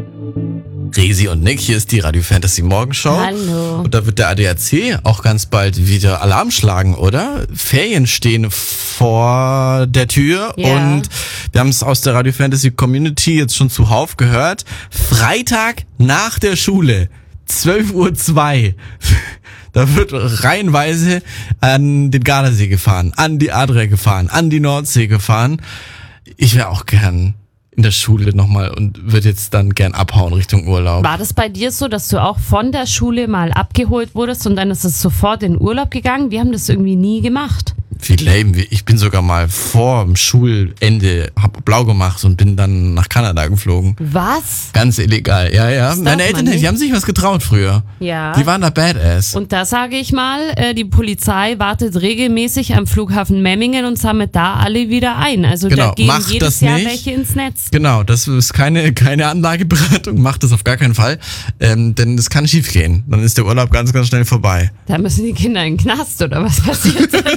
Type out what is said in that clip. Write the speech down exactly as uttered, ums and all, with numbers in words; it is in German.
Resi und Nick, hier ist die Radio Fantasy Morgenshow. Hallo. Und da wird der A D A C auch ganz bald wieder Alarm schlagen, oder? Ferien stehen vor der Tür Ja. und wir haben es aus der Radio Fantasy Community jetzt schon zuhauf gehört. Freitag nach der Schule, zwölf Uhr zwei. Da wird reihenweise an den Gardasee gefahren, an die Adria gefahren, an die Nordsee gefahren. Ich wäre auch gern in der Schule nochmal und würde jetzt dann gern abhauen Richtung Urlaub. War das bei dir so, dass du auch von der Schule mal abgeholt wurdest und dann ist es sofort in Urlaub gegangen? Wir haben das irgendwie nie gemacht. Wie lame. Ich bin sogar mal vor dem Schulende, hab blau gemacht und bin dann nach Kanada geflogen. Was? Ganz illegal, ja, ja. Das darf Meine man Eltern, nicht. die haben sich was getraut früher. Ja. Die waren da badass. Und da sage ich mal, äh, die Polizei wartet regelmäßig am Flughafen Memmingen und sammelt da alle wieder ein. Also Genau, da gehen macht jedes das Jahr nicht. welche ins Netz. Genau, das ist keine, keine Anlageberatung, macht das auf gar keinen Fall. Ähm, denn es kann schief gehen. Dann ist der Urlaub ganz, ganz schnell vorbei. Da müssen die Kinder in den Knast oder was passiert?